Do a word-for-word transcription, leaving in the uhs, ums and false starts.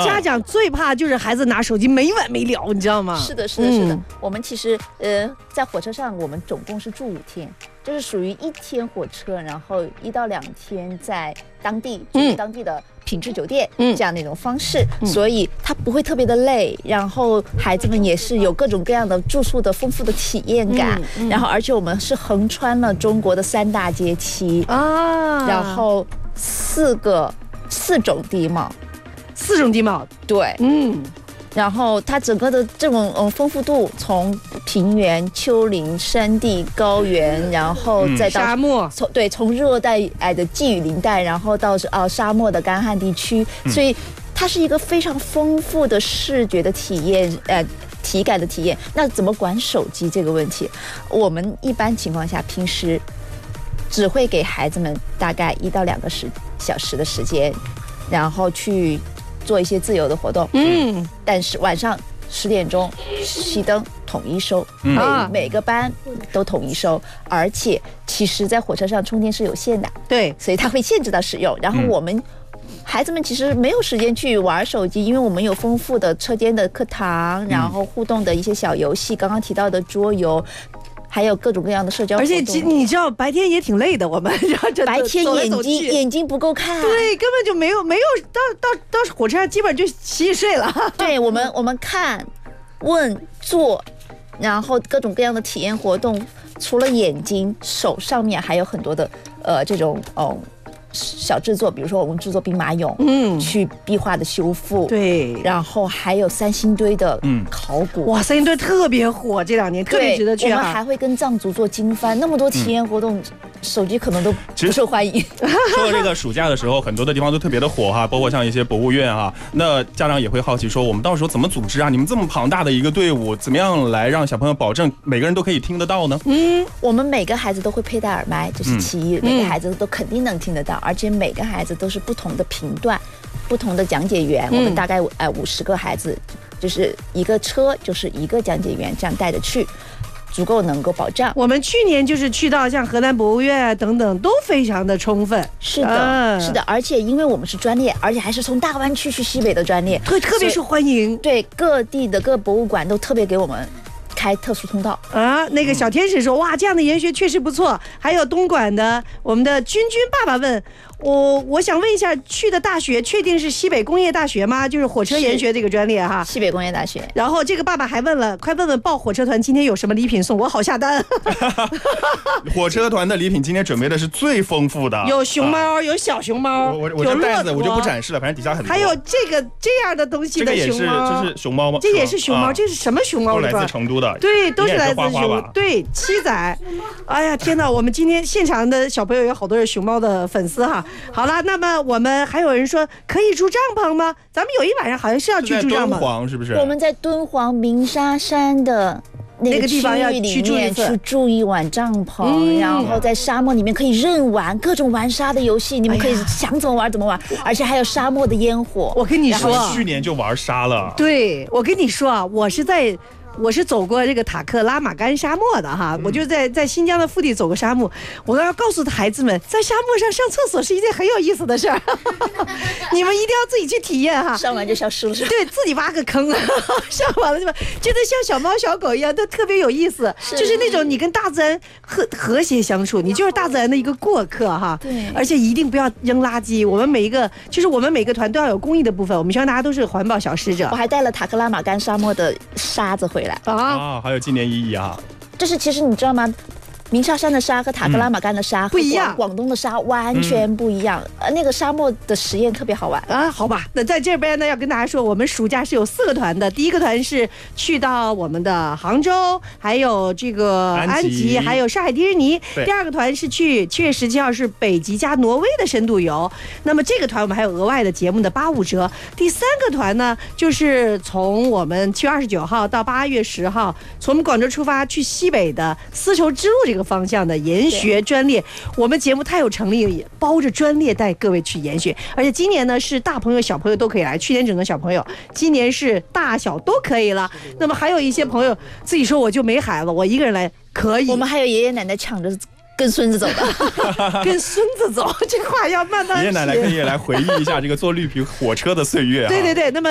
家长最怕就是孩子拿手机没完没了，你知道吗？ 是的，是的，是的。嗯、我们其实呃，在火车上，我们总共是住五天，就是属于一天火车，然后一到两天在当地住当地的品质酒店、嗯、这样的一种方式，嗯、所以它不会特别的累。然后孩子们也是有各种各样的住宿的丰富的体验感。嗯嗯、然后而且我们是横穿了中国的三大阶梯啊，然后四个四种地貌。 四种地貌， 对，嗯，然后它整个的这种嗯丰富度，从平原、丘陵、山地、高原，然后再到、 嗯、沙漠， 从对从热带哎的季雨林带，然后到啊、呃、沙漠的干旱地区，嗯、所以它是一个非常丰富的视觉的体验，呃。体感的体验。那怎么管手机这个问题？我们一般情况下平时只会给孩子们大概一到两个时小时的时间，然后去做一些自由的活动。嗯，但是晚上十点钟熄灯统一收，嗯、每每个班都统一收，而且其实在火车上充电是有限的， 对， 所以它会限制到使用。然后我们。嗯孩子们其实没有时间去玩手机，因为我们有丰富的车间的课堂，然后互动的一些小游戏，刚刚提到的桌游，还有各种各样的社交活动。 而且你知道白天也挺累的，我们白天眼睛眼睛不够看， 对，根本就没有没有到到到火车上基本就洗洗睡了。 对我们我们看、问、做，然后各种各样的体验活动，除了眼睛，手上面还有很多的呃这种哦。小制作，比如说我们制作兵马俑，嗯，去壁画的修复， 对， 然后还有三星堆的考古， 嗯、哇，三星堆特别火，这两年特别值得去、啊。 我们还会跟藏族做经幡，那么多体验活动，嗯、手机可能都不受欢迎。 说到这个暑假的时候，很多的地方都特别的火哈，包括像一些博物院哈，那家长也会好奇说，我们到时候怎么组织啊？你们这么庞大的一个队伍，怎么样来让小朋友保证每个人都可以听得到呢？ 嗯，我们每个孩子都会佩戴耳麦，这是其一，嗯、每个孩子都肯定能听得到。而且每个孩子都是不同的频段，不同的讲解员。嗯、我们大概呃五十个孩子，就是一个车就是一个讲解员，这样带着去，足够能够保障。 我们去年就是去到像河南博物院等等，都非常的充分。 是的，啊、是的，而且因为我们是专列，而且还是从大湾区去西北的专列， 特特别受欢迎。 对，各地的各博物馆都特别给我们开特殊通道啊！那个小天使说：“哇，这样的研学确实不错。”还有东莞的我们的君君爸爸问我，我想问一下，去的大学确定是西北工业大学吗？就是火车研学这个专列哈。 西北工业大学。 然后这个爸爸还问了，快问问报火车团今天有什么礼品送，我好下单。 火车团的礼品今天准备的是最丰富的， 有熊猫，啊、有小熊猫， 我我这袋子我就不展示了，反正底下很多。 还有这个这样的东西的熊猫， 这也是这是熊猫吗？ 这也是熊猫，啊、这是什么熊猫？ 都来自成都的。 对，都是来自熊。对，七仔。哎呀，天哪！我们今天现场的小朋友有好多是熊猫的粉丝哈。好了，那么我们还有人说可以住帐篷吗？咱们有一晚上好像是要去住帐篷， 敦煌是不是？ 我们在敦煌鸣沙山的那个地方要去住一去住一晚帐篷，嗯、然后在沙漠里面可以任玩各种玩沙的游戏，你们可以想怎么玩怎么玩，哎、而且还有沙漠的烟火。 我跟你说， 去年就玩沙了。 对，我跟你说啊，我是在。我是走过这个塔克拉玛干沙漠的哈，嗯、我就在在新疆的腹地走过沙漠。我要告诉孩子们，在沙漠上上厕所是一件很有意思的事儿，你们一定要自己去体验哈。 上完就消失了是吧？ 对，自己挖个坑，上完了就觉得像小猫小狗一样，都特别有意思。是就是那种你跟大自然和和谐相处，你就是大自然的一个过客哈。 对， 而且一定不要扔垃圾。我们每一个就是我们每个团都要有公益的部分，我们希望大家都是环保小使者。 我还带了塔克拉玛干沙漠的沙子回来。 啊, 啊，还有纪念意义啊！ 就是其实你知道吗？鸣沙山的沙和塔克拉玛干的沙、嗯、不一样，广东的沙完全不一样。呃、嗯，那个沙漠的实验特别好玩啊。好吧，那在这边呢，要跟大家说，我们暑假是有四个团的。第一个团是去到我们的杭州，还有这个安吉，还有上海迪士尼。第二个团是去七月十七号是北极加挪威的深度游。那么这个团我们还有额外的节目的八五折。第三个团呢，就是从我们七月二十九号到八月十号，从我们广州出发去西北的丝绸之路这个方向的研学专列，我们节目太有诚意，包着专列带各位去研学。而且今年呢是大朋友小朋友都可以来，去年只能小朋友，今年是大小都可以了。那么还有一些朋友自己说我就没孩子，我一个人来可以。 我们还有爷爷奶奶抢着跟孙子走的， 跟孙子走，这话要慢慢。 爷爷奶奶可以来回忆一下这个坐绿皮火车的岁月、啊。 对对对，那么。